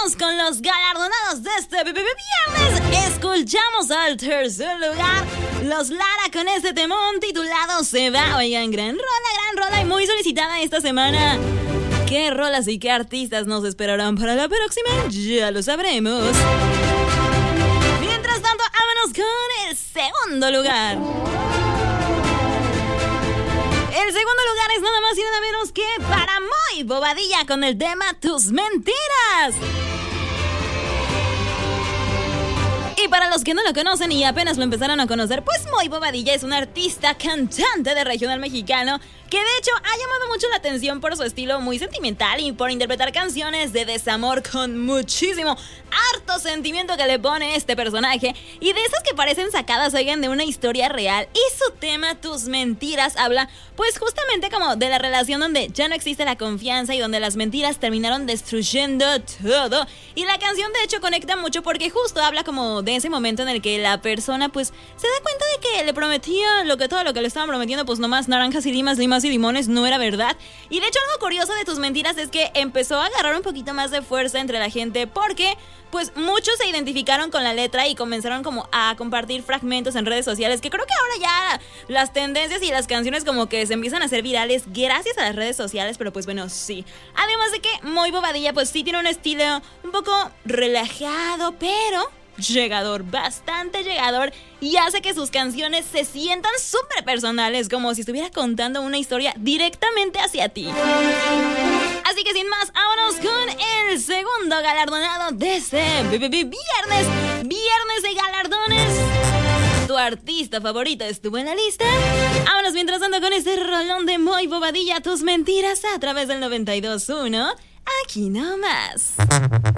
vamos con los galardonados de este viernes. Escuchamos al tercer lugar Los Lara con este temón titulado Se Va. Oigan, gran rola y muy solicitada esta semana. ¿Qué rolas y qué artistas nos esperarán para la próxima? Ya lo sabremos. Mientras tanto, vámonos con el segundo lugar. El segundo lugar es nada más y nada menos que para Muy Bobadilla con el tema Tus Mentiras. Y para los que no lo conocen y apenas lo empezaron a conocer, pues Muy Bobadilla es un artista cantante de regional mexicano que de hecho ha llamado mucho la atención por su estilo muy sentimental y por interpretar canciones de desamor con muchísimo, harto sentimiento que le pone este personaje, y de esas que parecen sacadas, oigan, de una historia real. Y su tema Tus Mentiras habla pues justamente como de la relación donde ya no existe la confianza y donde las mentiras terminaron destruyendo todo. Y la canción de hecho conecta mucho porque justo habla como de ese momento en el que la persona pues se da cuenta de que le prometía todo lo que le estaban prometiendo, pues nomás naranjas y limas y limones, no era verdad. Y de hecho algo curioso de Tus Mentiras es que empezó a agarrar un poquito más de fuerza entre la gente porque pues muchos se identificaron con la letra y comenzaron como a compartir fragmentos en redes sociales, que creo que ahora ya las tendencias y las canciones como que se empiezan a hacer virales gracias a las redes sociales, pero pues bueno, sí. Además de que Muy Bobadilla pues sí tiene un estilo un poco relajado, pero llegador, bastante llegador, y hace que sus canciones se sientan súper personales, como si estuviera contando una historia directamente hacia ti. Así que sin más, vámonos con el segundo galardonado de este viernes de galardones. ¿Tu artista favorito estuvo en la lista? Vámonos mientras tanto con este rolón de Muy Bobadilla, Tus Mentiras, a través del 92.1, aquí nomás.